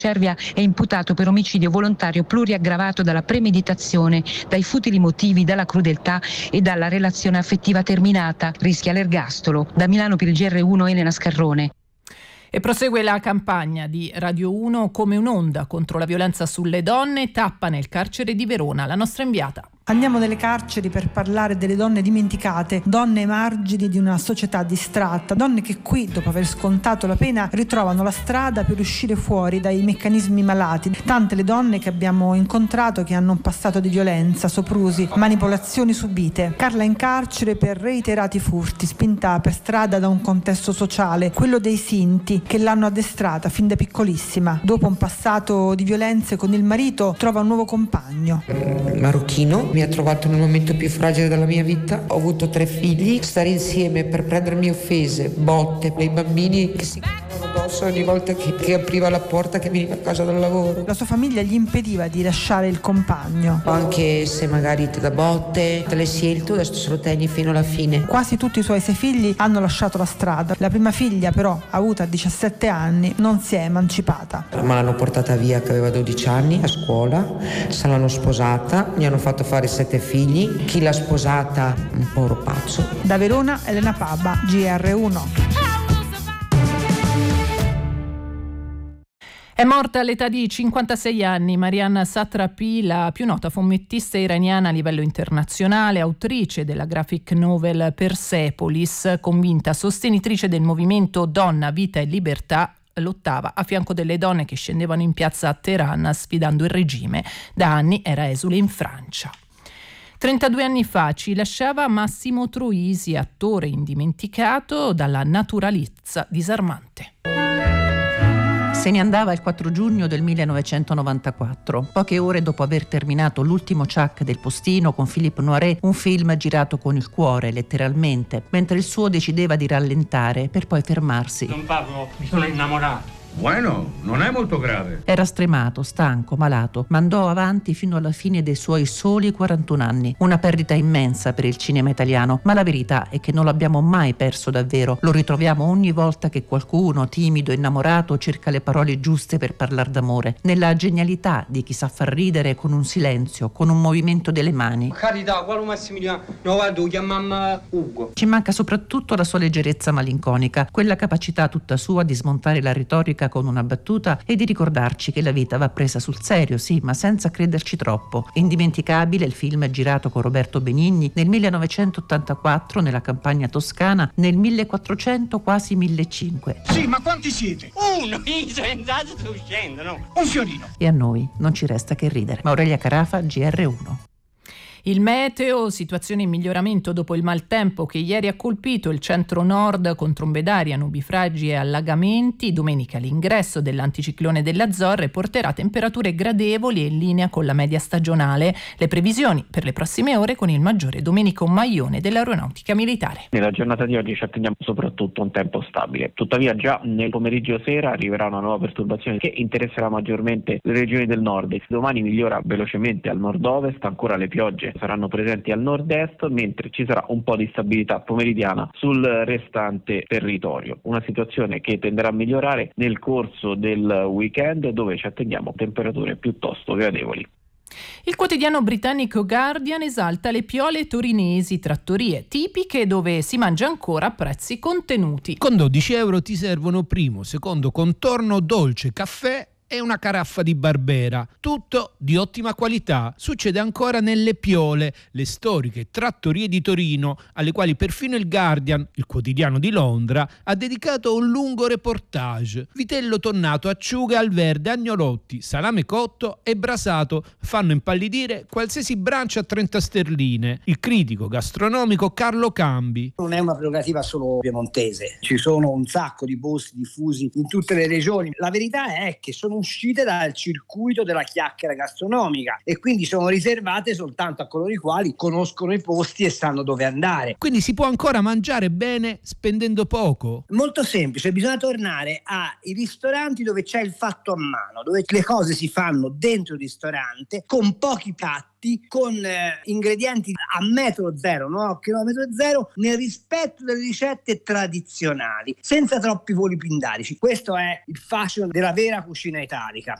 Cervia è imputato per omicidio volontario pluriaggravato dalla premeditazione, dai futili motivi, dalla crudeltà e dalla relazione affettiva terminata. Rischia l'ergastolo. Da Milano per il GR1 Elena Scarrone. E prosegue la campagna di Radio 1 come un'onda contro la violenza sulle donne, tappa nel carcere di Verona. La nostra inviata. Andiamo nelle carceri per parlare delle donne dimenticate, donne ai margini di una società distratta, donne che qui, dopo aver scontato la pena, ritrovano la strada per uscire fuori dai meccanismi malati. Tante le donne che abbiamo incontrato che hanno un passato di violenza, soprusi, manipolazioni subite. Carla in carcere per reiterati furti, spinta per strada da un contesto sociale, quello dei Sinti, che l'hanno addestrata fin da piccolissima. Dopo un passato di violenze con il marito, trova un nuovo compagno. Marocchino. Mi ha trovato nel momento più fragile della mia vita. Ho avuto 3 figli. Stare insieme per prendermi offese, botte, dei bambini che si cagavano addosso ogni volta che apriva la porta, che veniva a casa dal lavoro. La sua famiglia gli impediva di lasciare il compagno. Anche se magari te da botte, te le sielto, adesso se lo tieni fino alla fine. Quasi tutti i suoi 6 figli hanno lasciato la strada. La prima figlia però, avuta a 17 anni, non si è emancipata. Ma l'hanno portata via che aveva 12 anni a scuola, se l'hanno sposata, mi hanno fatto fare 7 figli, chi l'ha sposata un po' pazzo. Da Verona Elena Pabba, GR1. È morta all'età di 56 anni Marianne Satrapi, la più nota fumettista iraniana a livello internazionale, autrice della graphic novel Persepolis, convinta sostenitrice del movimento Donna, Vita e Libertà. Lottava a fianco delle donne che scendevano in piazza a Teheran sfidando il regime. Da anni era esule in Francia. 32 anni fa ci lasciava Massimo Troisi, attore indimenticato dalla naturalezza disarmante. Se ne andava il 4 giugno del 1994, poche ore dopo aver terminato L'ultimo Chuck del Postino con Philippe Noiret, un film girato con il cuore, letteralmente, mentre il suo decideva di rallentare per poi fermarsi. Don Pablo, mi sono innamorato. Bueno, non è molto grave. Era stremato, stanco, malato, ma andò avanti fino alla fine dei suoi soli 41 anni. Una perdita immensa per il cinema italiano, ma la verità è che non l'abbiamo mai perso davvero. Lo ritroviamo ogni volta che qualcuno, timido, innamorato, cerca le parole giuste per parlare d'amore. Nella genialità di chi sa far ridere con un silenzio, con un movimento delle mani. Carità, quale Massimiliano? No, guarda, chiamamma Ugo. Ci manca soprattutto la sua leggerezza malinconica, quella capacità tutta sua di smontare la retorica con una battuta e di ricordarci che la vita va presa sul serio, sì, ma senza crederci troppo. Indimenticabile il film girato con Roberto Benigni nel 1984 nella campagna toscana, nel 1400 quasi 1500. Sì, ma quanti siete? Uno, io sono entrato, sto uscendo, no? Un fiorino. E a noi non ci resta che ridere. Aurelia Carafa, GR1. Il meteo, situazione in miglioramento dopo il maltempo che ieri ha colpito il centro-nord con trombe d'aria, nubifragi e allagamenti. Domenica l'ingresso dell'anticiclone delle Azzorre porterà temperature gradevoli e in linea con la media stagionale. Le previsioni per le prossime ore con il maggiore Domenico Maione dell'Aeronautica Militare. Nella giornata di oggi ci attendiamo soprattutto un tempo stabile. Tuttavia già nel pomeriggio sera arriverà una nuova perturbazione che interesserà maggiormente le regioni del nord. Domani migliora velocemente al nord-ovest, ancora le piogge saranno presenti al nord-est, mentre ci sarà un po' di stabilità pomeridiana sul restante territorio. Una situazione che tenderà a migliorare nel corso del weekend, dove ci attendiamo temperature piuttosto gradevoli. Il quotidiano britannico Guardian esalta le piole torinesi, trattorie tipiche dove si mangia ancora a prezzi contenuti. Con 12 euro ti servono primo, secondo contorno, dolce, caffè e una caraffa di Barbera, tutto di ottima qualità. Succede ancora nelle Piole, le storiche trattorie di Torino, alle quali perfino il Guardian, il quotidiano di Londra, ha dedicato un lungo reportage. Vitello tonnato, acciughe al verde, agnolotti, salame cotto e brasato fanno impallidire qualsiasi brancia a 30 sterline. Il critico gastronomico Carlo Cambi. Non è una prerogativa solo piemontese, ci sono un sacco di posti diffusi in tutte le regioni. La verità è che sono uscite dal circuito della chiacchiera gastronomica e quindi sono riservate soltanto a coloro i quali conoscono i posti e sanno dove andare. Quindi si può ancora mangiare bene spendendo poco? Molto semplice, bisogna tornare ai ristoranti dove c'è il fatto a mano, dove le cose si fanno dentro il ristorante con pochi piatti fatti con ingredienti a metro zero, no? A chilometro zero, nel rispetto delle ricette tradizionali, senza troppi voli pindarici. Questo è il fascino della vera cucina italica.